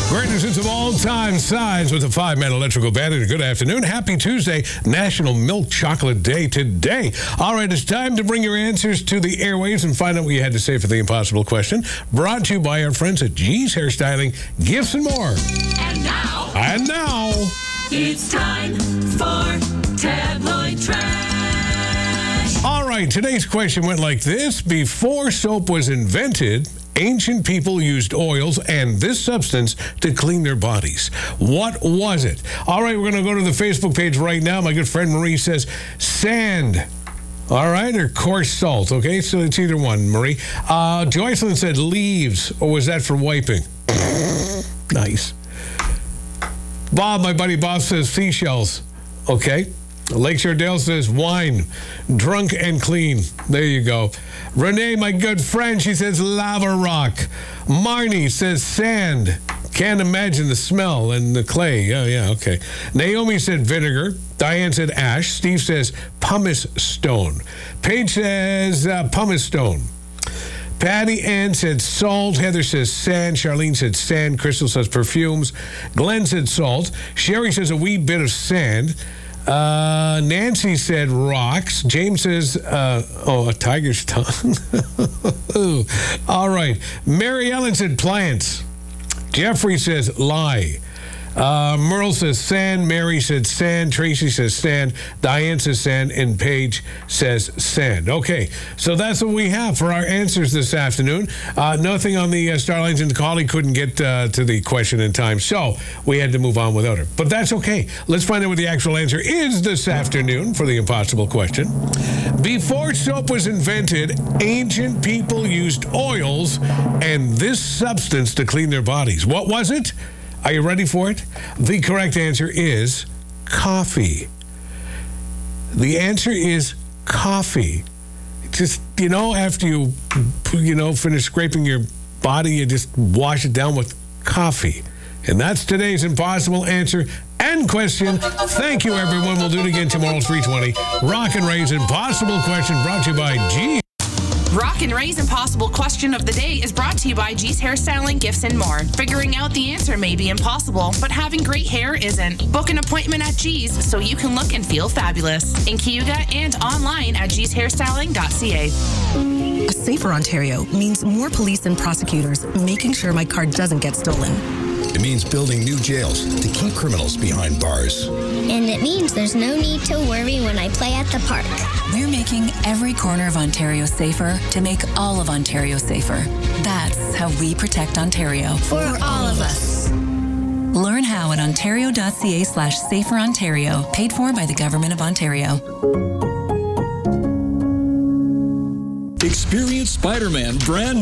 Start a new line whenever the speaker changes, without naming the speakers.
Greatest hits of all time, Signs with the 5-Man Electrical Bandit. Good afternoon. Happy Tuesday, National Milk Chocolate Day today. All right, it's time to bring your answers to the airwaves and find out what you had to say for the impossible question. Brought to you by our friends at G's Hairstyling, Gifts and More. And now,
it's time for Tabloid Trash.
All right, today's question went like this. Before soap was invented, ancient people used oils and this substance to clean their bodies. What was it? All right, we're going to go to the Facebook page right now. My good friend Marie says sand. All right, or coarse salt. Okay, so it's either one, Marie. Joycelyn said leaves, or was that for wiping? Nice. Bob, my buddy Bob, says seashells. Okay. Lakeshore Dale says wine, drunk and clean. There you go. Renee, my good friend, she says lava rock. Marnie says sand. Can't imagine the smell and the clay. Oh, yeah, okay. Naomi said vinegar. Diane said ash. Steve says pumice stone. Paige says pumice stone. Patty Ann said salt. Heather says sand. Charlene said sand. Crystal says perfumes. Glenn said salt. Sherry says a wee bit of sand. Nancy said rocks. James says, a tiger's tongue. All right. Mary Ellen said plants. Jeffrey says lie. Merle says sand. Mary said sand. Tracy says sand. Diane says sand. And Paige says sand. Okay, so that's what we have for our answers this afternoon. Nothing on the Starlines and Collie couldn't get to the question in time, so we had to move on without her. But that's okay. Let's find out what the actual answer is this afternoon for the impossible question. Before soap was invented, ancient people used oils and this substance to clean their bodies. What was it? Are you ready for it? The correct answer is coffee. The answer is coffee. Just, after you finish scraping your body, you just wash it down with coffee. And that's today's impossible answer and question. Thank you, everyone. We'll do it again tomorrow at 3:20. Rock and Ray's Impossible Question brought to you by G.
Rock and Ray's Impossible Question of the Day is brought to you by G's Hairstyling, Gifts and More. Figuring out the answer may be impossible, but having great hair isn't. Book an appointment at G's so you can look and feel fabulous. In Cayuga and online at gshairstyling.ca.
A safer Ontario means more police and prosecutors making sure my car doesn't get stolen.
It means building new jails to keep criminals behind bars.
And it means there's no need to worry when I play at the park.
We're making every corner of Ontario safer to make all of Ontario safer. That's how we protect Ontario.
For all of us.
Learn how at ontario.ca/saferontario, paid for by the Government of Ontario.
Experience Spider-Man brand